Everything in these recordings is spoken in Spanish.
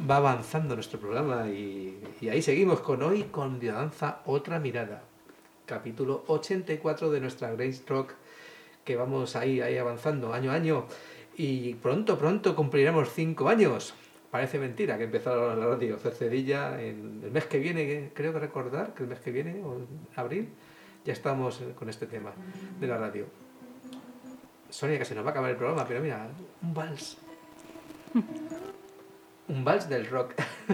va avanzando nuestro programa y ahí seguimos con Biodanza Otra Mirada, capítulo 84 de nuestra Grace Rock, que vamos ahí avanzando año a año y pronto cumpliremos 5 años. Parece mentira que empezó la radio Cercedilla en el mes que viene, creo que recordar que el mes que viene, o en abril, ya estamos con este tema de la radio. Sonia, que se nos va a acabar el programa, pero mira, un vals. Un vals del rock.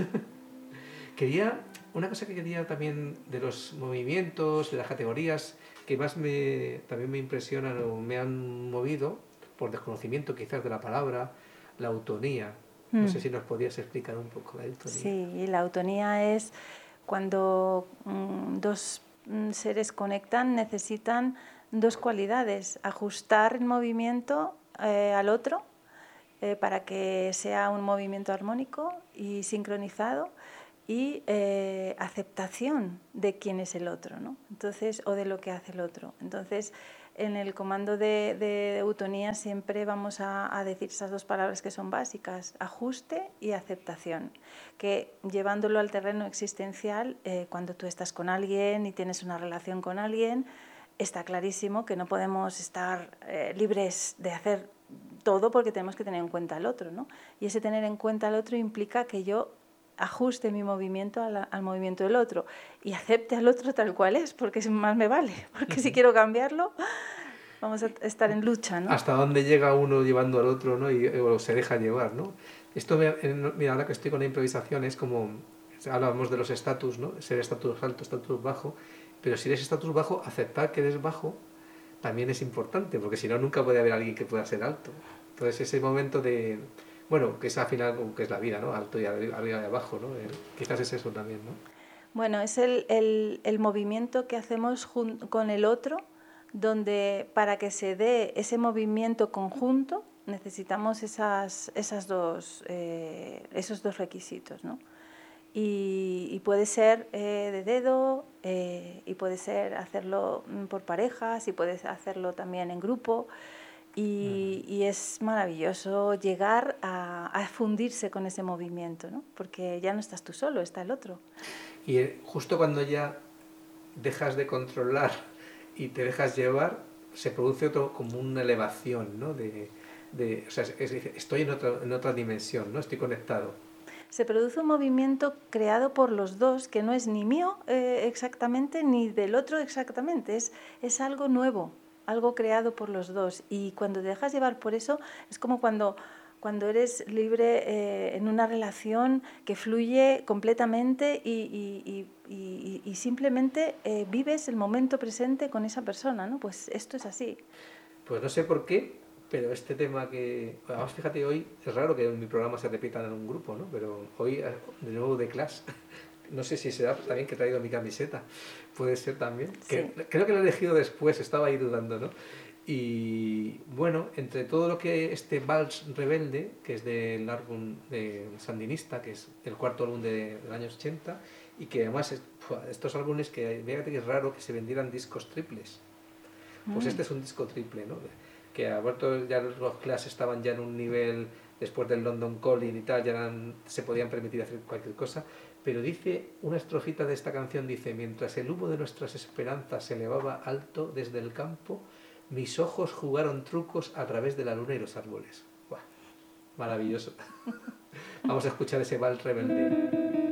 Una cosa que quería también de los movimientos, de las categorías que más también me impresionan o me han movido, por desconocimiento quizás de la palabra, la autonía. No sé si nos podías explicar un poco la autonía. Sí, la autonía es cuando dos seres conectan, necesitan dos cualidades: ajustar el movimiento al otro para que sea un movimiento armónico y sincronizado, y aceptación de quién es el otro, ¿no? Entonces, o de lo que hace el otro. Entonces, en el comando de eutonía siempre vamos a decir esas dos palabras que son básicas: ajuste y aceptación, que llevándolo al terreno existencial, cuando tú estás con alguien y tienes una relación con alguien, está clarísimo que no podemos estar libres de hacer todo, porque tenemos que tener en cuenta al otro, ¿no? Y ese tener en cuenta al otro implica que yo ajuste mi movimiento al movimiento del otro y acepte al otro tal cual es, porque más me vale, porque si quiero cambiarlo vamos a estar en lucha, ¿no? Hasta dónde llega uno llevando al otro, ¿no? O se deja llevar, ¿no? Esto, mira, ahora que estoy con la improvisación, es como, hablábamos de los estatus, ¿no? Ser estatus alto, estatus bajo, pero si eres estatus bajo, aceptar que eres bajo también es importante, porque si no, nunca puede haber alguien que pueda ser alto. Entonces, ese momento de, bueno, que es al final, que es la vida, ¿no? Alto y arriba y abajo, ¿no? Quizás es eso también, ¿no? Bueno, es el movimiento que hacemos con el otro, donde para que se dé ese movimiento conjunto necesitamos esos dos requisitos, ¿no? Y puede ser de dedo, y puede ser hacerlo por parejas, y puedes hacerlo también en grupo. Y es maravilloso llegar a fundirse con ese movimiento, ¿no? Porque ya no estás tú solo, está el otro. Y justo cuando ya dejas de controlar y te dejas llevar, se produce como una elevación, ¿no? O sea, estoy en otra dimensión, ¿no? Estoy conectado. Se produce un movimiento creado por los dos, que no es ni mío exactamente, ni del otro exactamente, es algo nuevo, algo creado por los dos. Y cuando te dejas llevar por eso, es como cuando eres libre en una relación que fluye completamente y simplemente vives el momento presente con esa persona, ¿no? Pues esto es así. Pues no sé por qué, pero este tema que... Además, fíjate, hoy es raro que en mi programa se repitan en un grupo, ¿no? Pero hoy, de nuevo, de Clash. No sé si será también que he traído mi camiseta. Puede ser también. Sí. Creo que lo he elegido después, estaba ahí dudando, ¿no? Y bueno, entre todo lo que este Vals Rebelde, que es del álbum de Sandinista, que es el cuarto álbum del año 80, y que además estos álbumes que, fíjate que es raro que se vendieran discos triples. Pues este es un disco triple, ¿no? Que a vuelto ya los Clash estaban ya en un nivel, después del London Calling y tal, ya se podían permitir hacer cualquier cosa, pero dice, una estrofita de esta canción dice: mientras el humo de nuestras esperanzas se elevaba alto desde el campo, mis ojos jugaron trucos a través de la luna y los árboles. ¡Buah! Maravilloso. Vamos a escuchar ese Vals Rebelde.